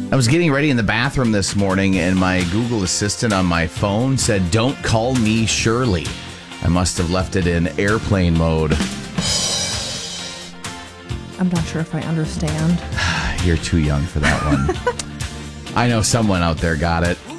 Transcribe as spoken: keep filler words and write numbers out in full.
I was getting ready in the bathroom this morning, and my Google Assistant on my phone said, "Don't call me Shirley." I must have left it in airplane mode. I'm not sure if I understand. You're too young for that one. I know someone out there got it.